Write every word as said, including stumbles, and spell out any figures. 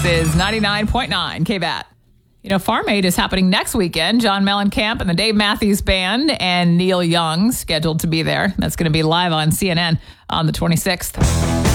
is ninety-nine point nine K B A T. You know, Farm Aid is happening next weekend. John Mellencamp and the Dave Matthews Band and Neil Young scheduled to be there. That's going to be live on C N N on the twenty-sixth.